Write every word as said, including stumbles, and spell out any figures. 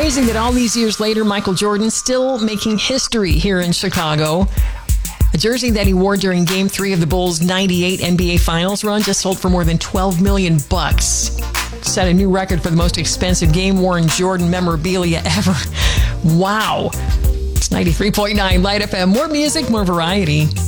amazing that all these years later, Michael Jordan still making history here in Chicago. A jersey that he wore during Game three of the Bulls' ninety-eight N B A Finals run just sold for more than twelve million bucks. Set a new record for the most expensive game-worn Jordan memorabilia ever. Wow. It's ninety-three point nine Light F M. More music, more variety.